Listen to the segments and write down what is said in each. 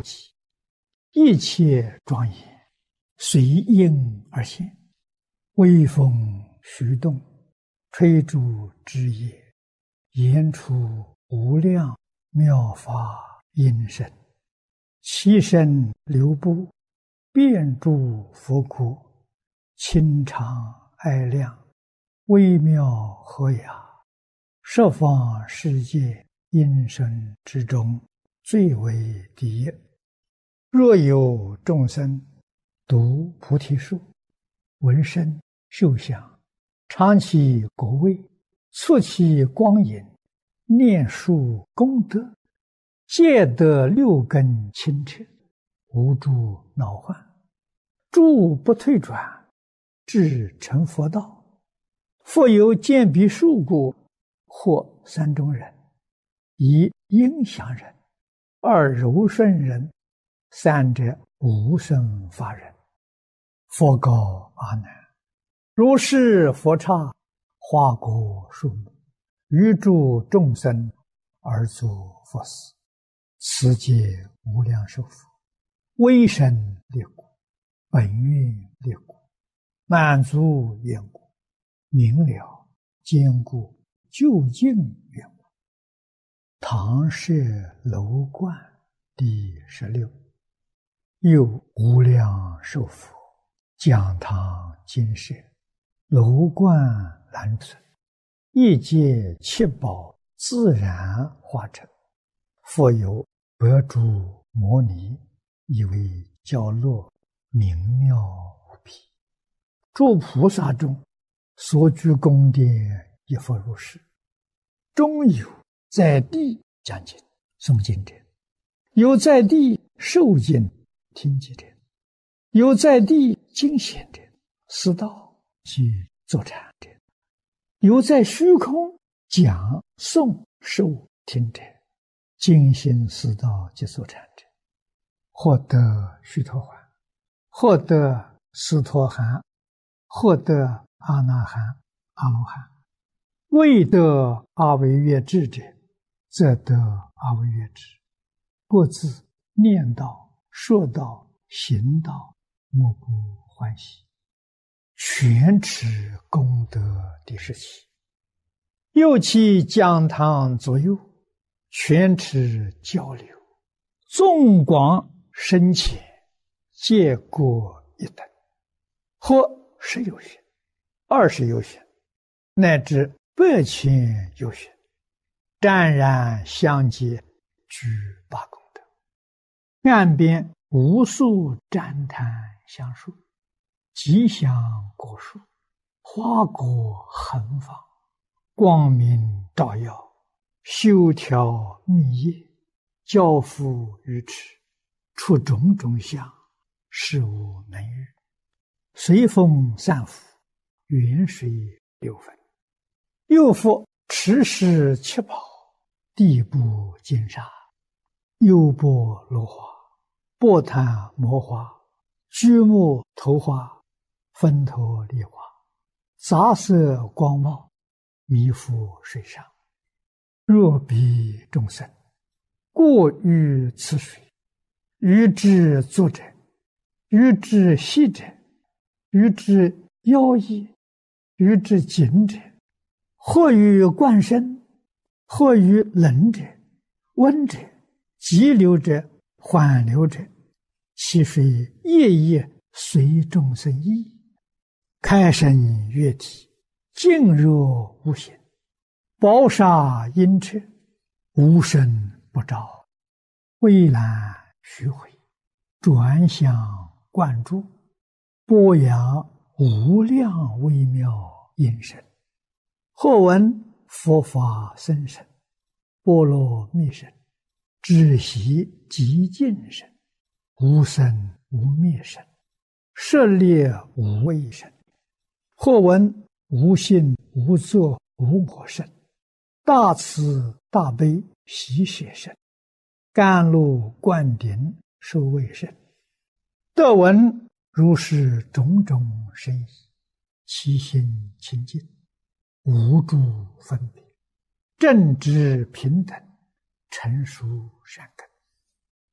极，一切庄严，随应而现，微风徐动，吹竹枝叶，言出无量妙法音声，其声流布，遍诸佛国，清长爱亮，微妙和雅，十方世界音声之中，最为第一。若有众生读菩提树，闻声嗅香，尝其果味，触其光影，念树功德，皆得六根清澈，无诸恼患，诸不退转，至成佛道。复有见彼树故，或三种人：一应祥人，二柔顺人，三者无生法人。佛告阿难：如是佛刹，花果树木，于诸众生而作佛事，此皆无量寿佛，威神力故，本愿力故，满足愿故，明了坚固究竟愿故。唐舍楼观第16。又无量寿佛讲堂金舍，楼观蓝存，一界七宝自然化成，复有百诸摩尼，以为教落，明妙无比。诸菩萨中所居宫殿，亦复如是。中有在地讲经诵经者，有在地受经听经者，有在地经显者，思道及坐禅者，有在虚空讲诵受听者，精心思道及坐禅者，获得须陀洹，获得斯陀含，获得阿那含、阿罗汉。未得阿惟越致者，则得阿惟越致。各自念道、说道、行道，莫不欢喜。全持功德第17。又其讲堂左右，全持交流，纵广深浅，皆各一等，或10有寻、20有寻，乃至100千有寻，湛然相接，具8功德。岸边无数旃檀香树，吉祥果树，花果横放，光明照耀，修条密叶，交付于池，出种种相，事无能喻。随风散伏，远水流分。又复持世七宝，地部金沙，优波罗花，波檀摩花，居木头花，分头梨花，杂色光茂，弥覆水上。若彼众生过于此水，于之坐者，于之息者，于之腰翼，于之颈者，或于冠身，或于冷者、温者、急流者、缓流者，其水夜夜随众生意，开生悦体，静若无形，宝刹阴彻，无声不照，蔚蓝虚回，转向灌注，播扬无量微妙音声。或闻佛法僧声，波罗蜜声，止息极静声，无生无灭声，舍猎无畏声。或闻无性无作无我声，大慈大悲喜舍声，甘露灌顶受畏声。得闻如是种种声意，其心清净，无诸分别，正知平等，成熟善根。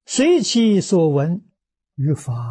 随其所闻，于法